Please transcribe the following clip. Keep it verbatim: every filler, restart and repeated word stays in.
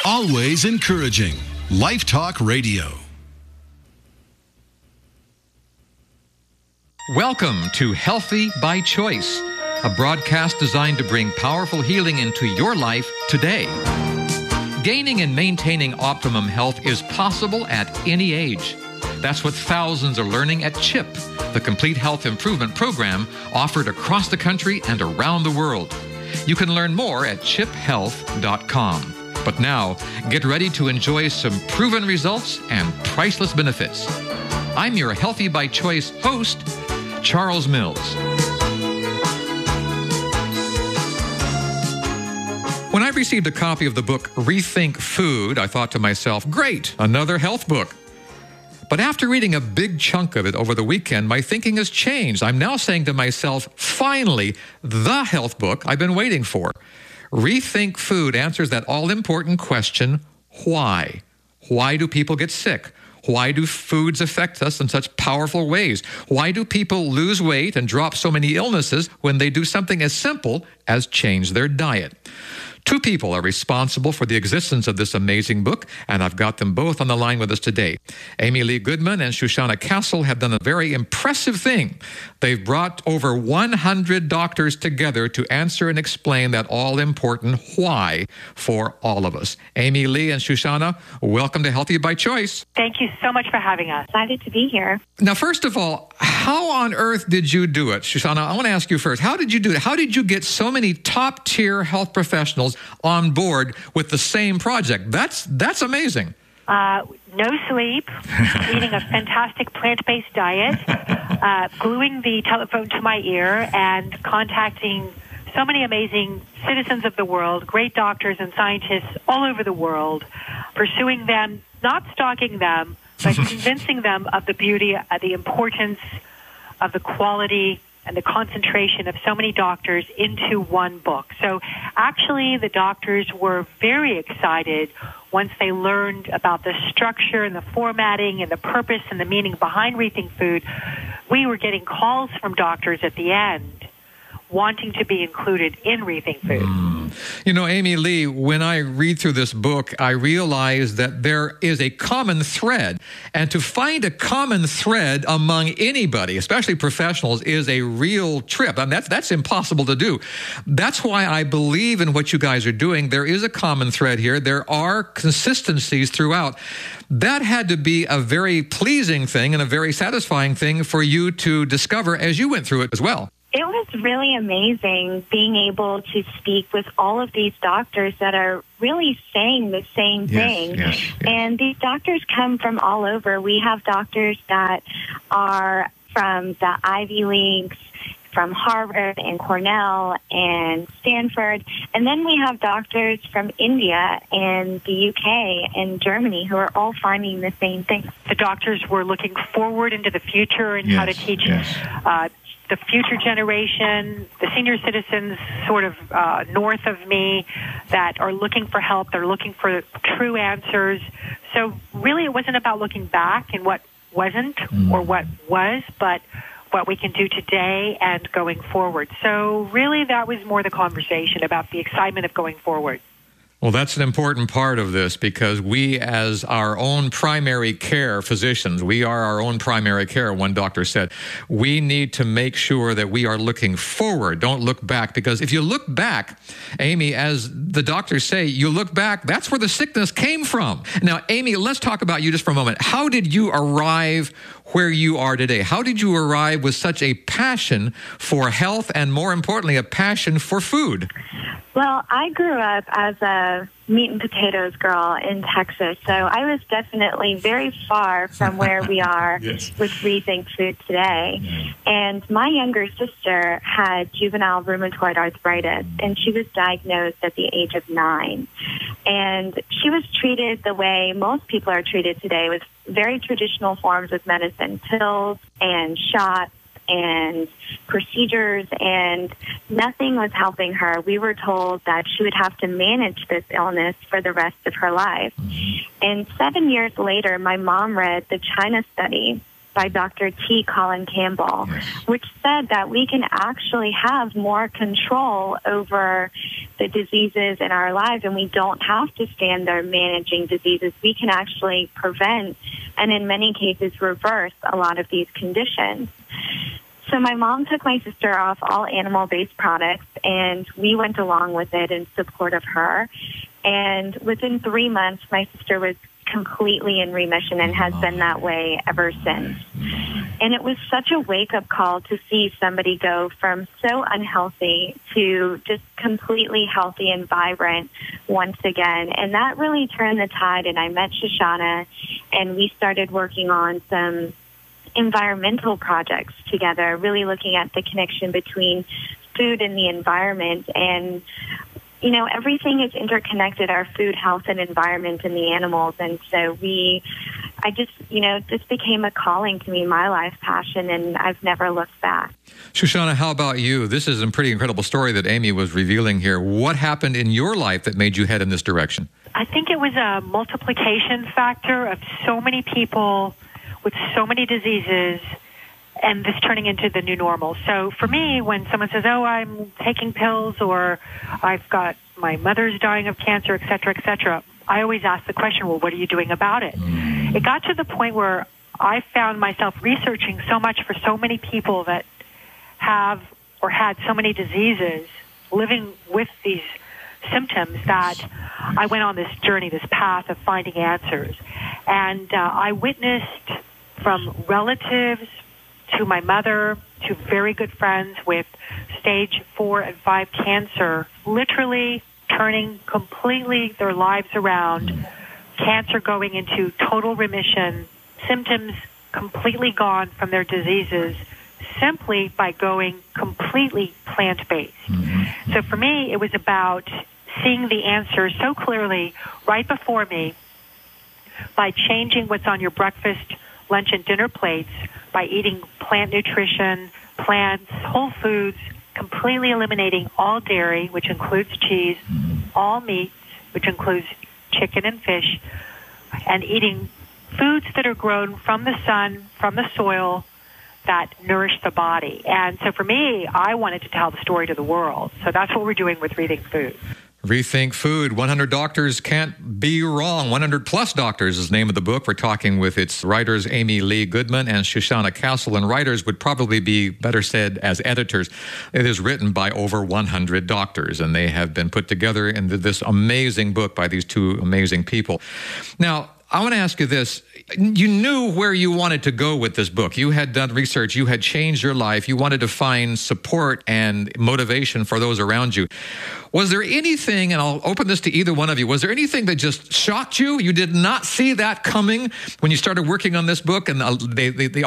Always encouraging. Life Talk Radio. Welcome to Healthy by Choice, a broadcast designed to bring powerful healing into your life today. Gaining and maintaining optimum health is possible at any age. That's what thousands are learning at CHIP, the Complete Health Improvement Program offered across the country and around the world. You can learn more at chip health dot com. But now, get ready to enjoy some proven results and priceless benefits. I'm your Healthy by Choice host, Charles Mills. When I received a copy of the book Rethink Food, I thought to myself, great, another health book. But after reading a big chunk of it over the weekend, my thinking has changed. I'm now saying to myself, finally, the health book I've been waiting for. Rethink Food answers that all-important question, why? Why do people get sick? Why do foods affect us in such powerful ways? Why do people lose weight and drop so many illnesses when they do something as simple as change their diet? Two people are responsible for the existence of this amazing book, and I've got them both on the line with us today. Amy Lee Goodman and Shoshana Castle have done a very impressive thing. They've brought over one hundred doctors together to answer and explain that all-important why for all of us. Amy Lee and Shoshana, welcome to Healthy by Choice. Thank you so much for having us. Excited to be here. Now, first of all, how on earth did you do it? Shoshana, I want to ask you first. How did you do it? How did you get so many top-tier health professionals on board with the same project? That's that's amazing. Uh, no sleep, eating a fantastic plant-based diet, uh, gluing the telephone to my ear, and contacting so many amazing citizens of the world, great doctors and scientists all over the world, pursuing them, not stalking them, but convincing them of the beauty, uh, the importance of the quality and the concentration of so many doctors into one book. So actually, the doctors were very excited once they learned about the structure and the formatting and the purpose and the meaning behind Rethink Food. We were getting calls from doctors at the end wanting to be included in Rethink Food. Mm. You know, Amy Lee, when I read through this book, I realize that there is a common thread. And to find a common thread among anybody, especially professionals, is a real trip. I mean, that's, that's impossible to do. That's why I believe in what you guys are doing. There is a common thread here. There are consistencies throughout. That had to be a very pleasing thing and a very satisfying thing for you to discover as you went through it as well. It was really amazing being able to speak with all of these doctors that are really saying the same yes, thing. Yes, yes. And these doctors come from all over. We have doctors that are from the Ivy Leagues, from Harvard and Cornell and Stanford. And then we have doctors from India and the U K and Germany who are all finding the same thing. The doctors were looking forward into the future and yes, how to teach yes. uh, the future generation, the senior citizens sort of uh, north of me that are looking for help. They're looking for true answers. So really it wasn't about looking back and what wasn't mm. or what was, but what we can do today and going forward. So really that was more the conversation about the excitement of going forward. Well, that's an important part of this because we, as our own primary care physicians, we are our own primary care, one doctor said. We need to make sure that we are looking forward, don't look back, because if you look back, Amy, as the doctors say, you look back, that's where the sickness came from. Now, Amy, let's talk about you just for a moment. How did you arrive where you are today? How did you arrive with such a passion for health and, more importantly, a passion for food? Well, I grew up as a meat and potatoes girl in Texas, so I was definitely very far from where we are yes. with Rethink Food today. Yeah. And my younger sister had juvenile rheumatoid arthritis, and she was diagnosed at the age of nine. And she was treated the way most people are treated today, with very traditional forms of medicine, pills and shots and procedures, and nothing was helping her. We were told that she would have to manage this illness for the rest of her life. Mm-hmm. And seven years later, my mom read the China study by Doctor T. Colin Campbell, yes. which said that we can actually have more control over the diseases in our lives, and we don't have to stand there managing diseases. We can actually prevent and in many cases reverse a lot of these conditions. So my mom took my sister off all animal-based products, and we went along with it in support of her. And within three months, my sister was completely in remission and has been that way ever since. And it was such a wake-up call to see somebody go from so unhealthy to just completely healthy and vibrant once again. And that really turned the tide, and I met Shoshana, and we started working on some environmental projects together, really looking at the connection between food and the environment. And, you know, everything is interconnected, our food, health, and environment and the animals. And so we, I just, you know, this became a calling to me, my life passion, and I've never looked back. Shoshana, how about you? This is a pretty incredible story that Amy was revealing here. What happened in your life that made you head in this direction? I think it was a multiplication factor of so many people with so many diseases, and this turning into the new normal. So for me, when someone says, oh, I'm taking pills, or I've got my mother's dying of cancer, et cetera, et cetera, I always ask the question, well, what are you doing about it? Mm. It got to the point where I found myself researching so much for so many people that have or had so many diseases, living with these symptoms, that I went on this journey, this path of finding answers. And uh, I witnessed from relatives to my mother to very good friends with stage four and five cancer, literally turning completely their lives around, cancer going into total remission, symptoms completely gone from their diseases, simply by going completely plant-based. Mm-hmm. So for me, it was about seeing the answer so clearly right before me by changing what's on your breakfast, lunch, and dinner plates, by eating plant nutrition, plants, whole foods, completely eliminating all dairy, which includes cheese, all meats, which includes chicken and fish, and eating foods that are grown from the sun, from the soil, that nourish the body. And so for me, I wanted to tell the story to the world. So that's what we're doing with Rethink Food. Rethink Food. one hundred Doctors Can't Be Wrong. one hundred plus Doctors is the name of the book. We're talking with its writers, Amy Lee Goodman and Shoshana Castle. And writers would probably be better said as editors. It is written by over one hundred doctors, and they have been put together into this amazing book by these two amazing people. Now, I want to ask you this. You knew where you wanted to go with this book. You had done research. You had changed your life. You wanted to find support and motivation for those around you. Was there anything, and I'll open this to either one of you, was there anything that just shocked you? You did not see that coming when you started working on this book, and they, they, they